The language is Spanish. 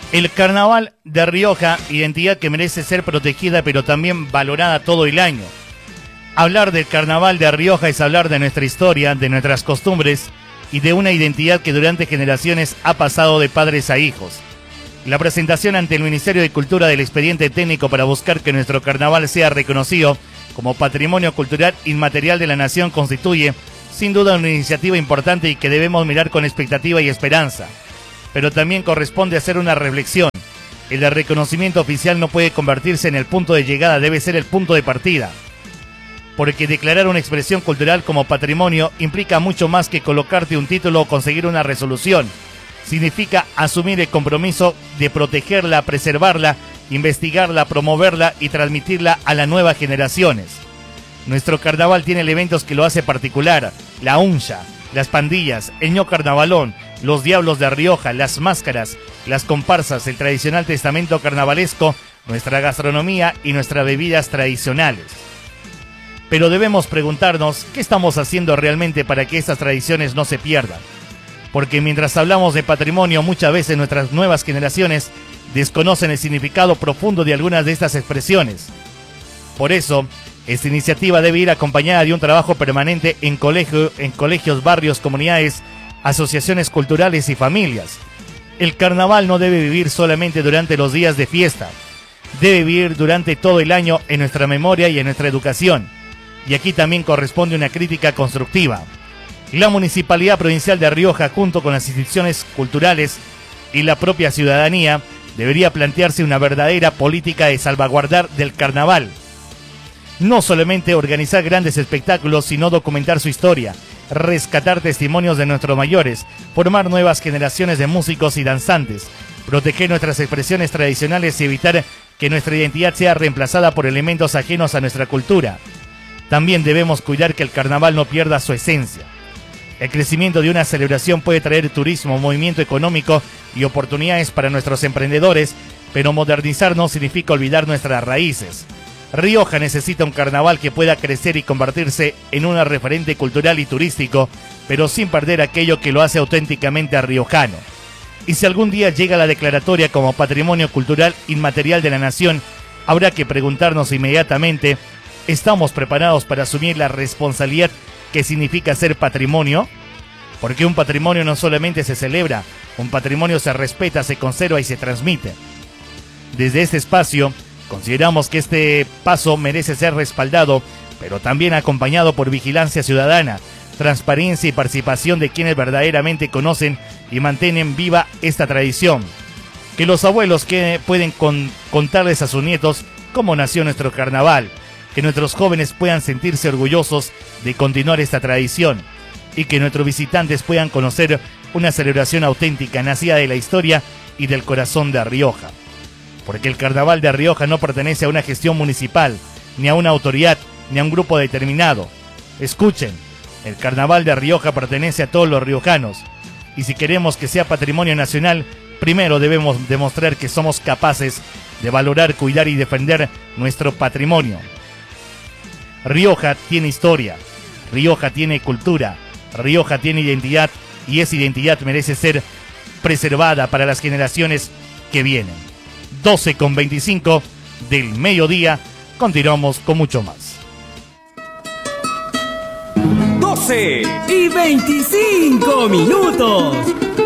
El carnaval de Rioja, identidad que merece ser protegida pero también valorada todo el año. Hablar del carnaval de Rioja es hablar de nuestra historia, de nuestras costumbres y de una identidad que durante generaciones ha pasado de padres a hijos. La presentación ante el Ministerio de Cultura del expediente técnico para buscar que nuestro carnaval sea reconocido como Patrimonio Cultural Inmaterial de la Nación constituye, sin duda, una iniciativa importante y que debemos mirar con expectativa y esperanza. Pero también corresponde hacer una reflexión. El reconocimiento oficial no puede convertirse en el punto de llegada, debe ser el punto de partida. Porque declarar una expresión cultural como patrimonio implica mucho más que colocarte un título o conseguir una resolución. Significa asumir el compromiso de protegerla, preservarla, investigarla, promoverla y transmitirla a las nuevas generaciones. Nuestro carnaval tiene elementos que lo hace particular: la uncha, las pandillas, el ño carnavalón, los diablos de Rioja, las máscaras, las comparsas, el tradicional testamento carnavalesco, nuestra gastronomía y nuestras bebidas tradicionales. Pero debemos preguntarnos qué estamos haciendo realmente para que estas tradiciones no se pierdan. Porque mientras hablamos de patrimonio, muchas veces nuestras nuevas generaciones desconocen el significado profundo de algunas de estas expresiones. Por eso, esta iniciativa debe ir acompañada de un trabajo permanente en colegios, barrios, comunidades, asociaciones culturales y familias. El carnaval no debe vivir solamente durante los días de fiesta. Debe vivir durante todo el año en nuestra memoria y en nuestra educación. Y aquí también corresponde una crítica constructiva. La Municipalidad Provincial de Rioja, junto con las instituciones culturales y la propia ciudadanía, debería plantearse una verdadera política de salvaguardar del carnaval. No solamente organizar grandes espectáculos, sino documentar su historia, rescatar testimonios de nuestros mayores, formar nuevas generaciones de músicos y danzantes, proteger nuestras expresiones tradicionales y evitar que nuestra identidad sea reemplazada por elementos ajenos a nuestra cultura. También debemos cuidar que el carnaval no pierda su esencia. El crecimiento de una celebración puede traer turismo, movimiento económico y oportunidades para nuestros emprendedores, pero modernizar no significa olvidar nuestras raíces. Rioja necesita un carnaval que pueda crecer y convertirse en un referente cultural y turístico, pero sin perder aquello que lo hace auténticamente riojano. Y si algún día llega la declaratoria como Patrimonio Cultural Inmaterial de la Nación, habrá que preguntarnos inmediatamente: ¿estamos preparados para asumir la responsabilidad que significa ser patrimonio? Porque un patrimonio no solamente se celebra, un patrimonio se respeta, se conserva y se transmite. Desde este espacio, consideramos que este paso merece ser respaldado, pero también acompañado por vigilancia ciudadana, transparencia y participación de quienes verdaderamente conocen y mantienen viva esta tradición. Que los abuelos pueden contarles a sus nietos cómo nació nuestro carnaval, que nuestros jóvenes puedan sentirse orgullosos de continuar esta tradición y que nuestros visitantes puedan conocer una celebración auténtica, nacida de la historia y del corazón de Rioja. Porque el carnaval de Rioja no pertenece a una gestión municipal, ni a una autoridad, ni a un grupo determinado. Escuchen, el carnaval de Rioja pertenece a todos los riojanos, y si queremos que sea patrimonio nacional, primero debemos demostrar que somos capaces de valorar, cuidar y defender nuestro patrimonio. Rioja tiene historia, Rioja tiene cultura, Rioja tiene identidad, y esa identidad merece ser preservada para las generaciones que vienen. 12:25 del mediodía, continuamos con mucho más. 12:25.